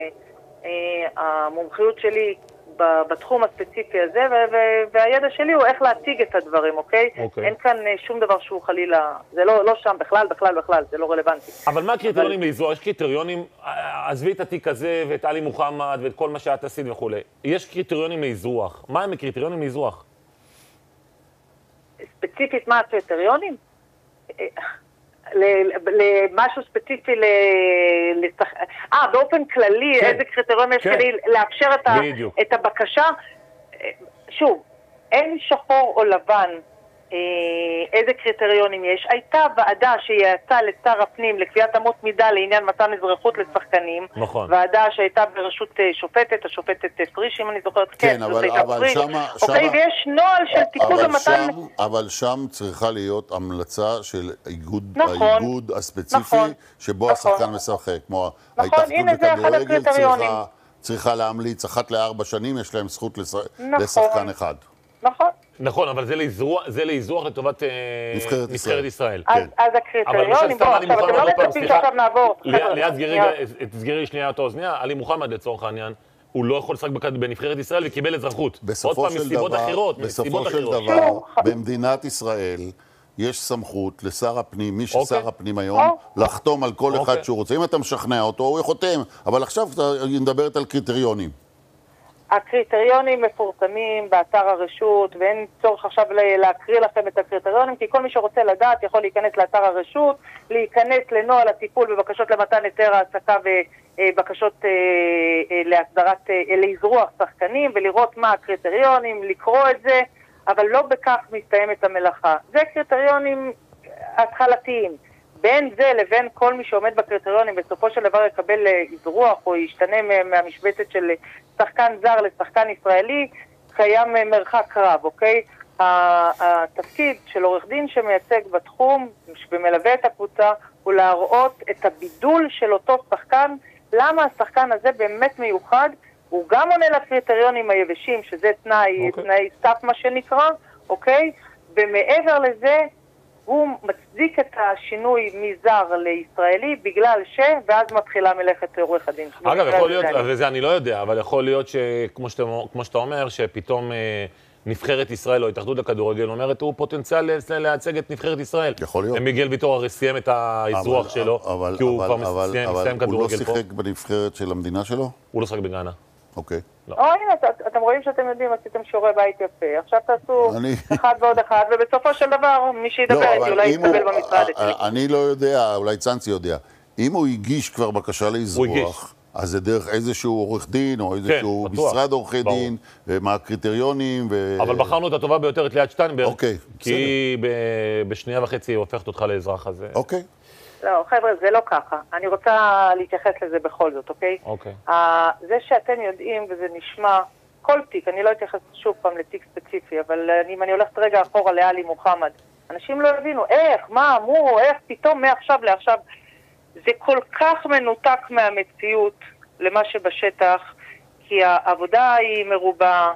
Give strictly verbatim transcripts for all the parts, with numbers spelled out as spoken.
המומחיות שלי בתחום הספציפי הזה, והידע שלי הוא איך להציג את הדברים, אוקיי? אין כאן שום דבר שהוא חלילה, זה לא שם בכלל, בכלל, בכלל, זה לא רלוונטי. אבל מה הקריטריונים לאיזור? יש קריטריונים, עזבי את התיק הזה ואת עלי מוחמד ואת כל מה שאת עשית וכו'. יש קריטריונים לאיזרוח. מה הם הקריטריונים לאיזרוח? ספציפית מה הקריטריונים? למשהו ספציפי, אה, באופן כללי, איזה קריטריון יש כדי לאפשר את הבקשה. שוב, אין שחור או לבן איזה קריטריונים יש. הייתה ועדה שיצאה לשר הפנים לקביעת אמות מידה לעניין מתן אזרחות לשחקנים. נכון. ועדה שהייתה בראשות שופטת, השופטת פריש, אם אני זוכרת, כן, אבל שמה... אוקיי, ויש נוהל של טיפול במתן... אבל שם צריכה להיות המלצה של האיגוד הספציפי שבו השחקן משחק. כמו ההתאחדות לכדורגל צריכה להמליץ אחת לארבע שנים, יש להם זכות לשחקן אחד. נכון. נכון, אבל זה לאיזרוח לטובת נבחרת ישראל. אז הקריטריונים, בואו, עכשיו, אתם לא מצפים שעכשיו נעבור. ליד, תסגרי שנייה אותו אוזניה, עלי מוחמד לצורך העניין, הוא לא יכול לשחק בנבחרת ישראל וקיבל אזרחות. עוד פעם, מסיבות אחרות, בסופו של דבר, במדינת ישראל יש סמכות לשר הפנים, מי ששר הפנים היום, לחתום על כל אחד שהוא רוצה. אם אתה משכנע אותו, הוא חותם. אבל עכשיו היא מדברת על קריטריונים. הקריטריונים מפורסמים באתר הרשות, ואין צורך עכשיו להקריא לכם את הקריטריונים, כי כל מי שרוצה לדעת יכול להיכנס לאתר הרשות, להיכנס לנוהל הטיפול בבקשות למתן היתר העסקה ובקשות להסדרת, לאזרוח שחקנים, ולראות מה הקריטריונים, לקרוא את זה, אבל לא בכך מסתיימת המלאכה. זה קריטריונים התחלתיים. בין זה לבין כל מי שעומד בקריטריונים בסופו של דבר יקבל אזרוח או ישתנה מהמשבצת של שחקן זר לשחקן ישראלי, קיים מרחק רב, אוקיי? התפקיד של עורך דין שמייצג בתחום ומלווה את הקבוצה הוא להראות את הבידול של אותו שחקן, למה השחקן הזה באמת מיוחד, הוא גם עונה לקריטריונים היבשים, שזה תנאי, okay. תנאי סף מה שנקרא, אוקיי? ומעבר לזה הוא מצדיק את השינוי מזר לישראלי בגלל ש... ואז מתחילה מלאכת עורך הדין. אגב, יכול להיות, וזה אני לא יודע, אבל יכול להיות שכמו שאתה, כמו שאתה אומר, שפתאום אה, נבחרת ישראל או התאחדות הכדורגל אומרת, הוא פוטנציאל להציג את נבחרת ישראל. יכול להיות. מיגל ויטור הרי סיים את האזרוח שלו, אבל, כי הוא אבל, כבר אבל, מסיים, אבל, מסיים כדורגל פה. הוא לא שיחק בנבחרת של המדינה שלו? הוא לא שיחק בגאנה. אוקיי. או, הנה, אתם רואים שאתם יודעים, עשיתם שיעורי בית יפה. עכשיו תעשו אחד ועוד אחד, ובסופו של דבר, מי שידבר איתי אולי יתקבל במשרד אצלי. אני לא יודע, אולי צאנצי יודע. אם הוא הגיש כבר בקשה לאזרוח, אז זה דרך איזשהו עורך דין, או איזשהו משרד עורכי דין, ומה הקריטריונים, ו... אבל בחרנו את הטובה ביותר, את ליאת שטיינברג, כי בשנייה וחצי היא הופכת אותך לאזרח הזה. אוקיי. לא, חבר'ה, זה לא ככה. אני רוצה להתייחס לזה בכל זאת, אוקיי? אוקיי. זה שאתם יודעים, וזה נשמע, כל תיק, אני לא אתייחס שוב פעם לתיק ספציפי, אבל אם אני הולכת רגע אחורה לעלי מוחמד, אנשים לא הבינו, איך, מה אמרו, איך, פתאום, מעכשיו לעכשיו, זה כל כך מנותק מהמציאות למה שבשטח, כי העבודה היא מרובה,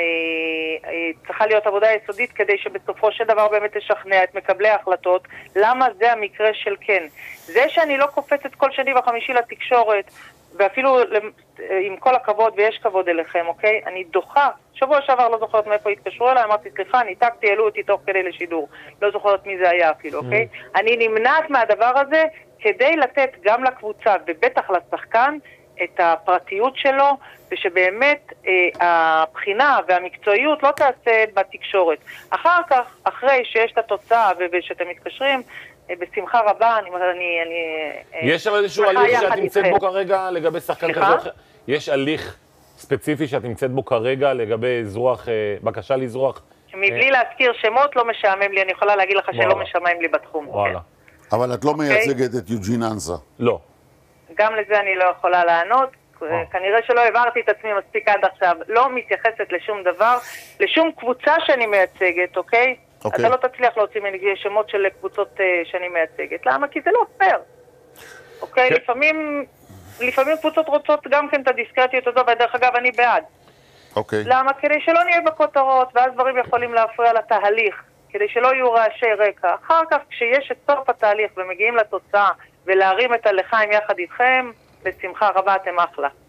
צריכה להיות עבודה יסודית כדי שבסופו של דבר באמת תשכנע את מקבלי ההחלטות. למה זה המקרה של כן? זה שאני לא קופצת כל שני וחמישי לתקשורת, ואפילו עם כל הכבוד, ויש כבוד אליכם, אוקיי? אני דוחה, שבוע שעבר לא זוכרת מאיפה התקשרו אליי, אמרתי, סליחה, ניתקתי, העלו אותי תוך כדי לשידור. לא זוכרת מי זה היה אפילו, אוקיי? אני נמנעת מהדבר הזה כדי לתת גם לקבוצה, ובטח לשחקן, את הפרטיות שלו, ושבאמת אה, הבחינה והמקצועיות לא תעשה בתקשורת. אחר כך, אחרי שיש את התוצאה ושאתם מתקשרים, אה, בשמחה רבה, אני... אני, אני יש שם איזשהו הליך שאת נמצאת בו כרגע לגבי שחקן כזה? יש הליך ספציפי שאת נמצאת בו כרגע לגבי אזרוח, אה, בקשה לאזרוח? מבלי אה... להזכיר שמות, לא משעמם לי, אני יכולה להגיד לך וואלה. שלא משעמם לי בתחום. וואלה. כן. אבל את לא מייצגת את יוג'ין אנסה. לא. גם לזה אני לא יכולה לענות, כנראה שלא העברתי את עצמי מספיק עד עכשיו, לא מתייחסת לשום דבר, לשום קבוצה שאני מייצגת, אוקיי? אתה לא תצליח להוציא ממני שמות של קבוצות שאני מייצגת, למה? כי זה לא פייר, אוקיי? לפעמים, לפעמים קבוצות רוצות גם כן את הדיסקרטיות הזו, ודרך אגב אני בעד. אוקיי. למה? כדי שלא נהיה בכותרות, ואז דברים יכולים להפריע לתהליך, כדי שלא יהיו רעשי רקע. אחר כך, כשיש את סוף התהליך ומגיעים לתוצאה, ולהרים את הלחיים יחד איתכם, בשמחה רבה אתם אחלה.